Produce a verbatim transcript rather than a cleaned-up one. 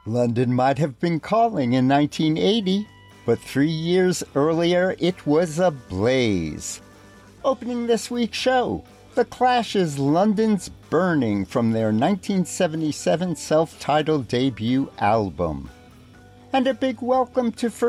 London might have been calling in nineteen eighty, but three years earlier it was ablaze. Opening this week's show, The Clash's London's Burning from their nineteen seventy-seven self-titled debut album. And a big welcome to